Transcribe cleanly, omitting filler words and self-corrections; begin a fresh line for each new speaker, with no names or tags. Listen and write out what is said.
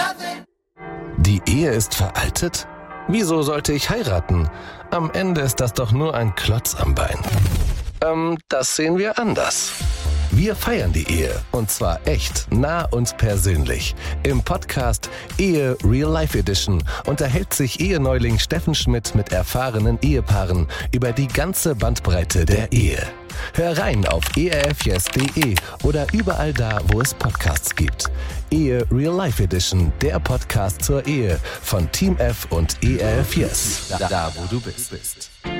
Die Ehe ist veraltet? Wieso sollte ich heiraten? Am Ende ist das doch nur ein Klotz am Bein. Das sehen wir anders. Wir feiern die Ehe, und zwar echt, nah und persönlich. Im Podcast Ehe Real Life Edition unterhält sich Eheneuling Steffen Schmidt mit erfahrenen Ehepaaren über die ganze Bandbreite der Ehe. Hör rein auf erfyes.de oder überall da, wo es Podcasts gibt. Ehe Real Life Edition, der Podcast zur Ehe von Team F und ERF Yes. Da wo du bist.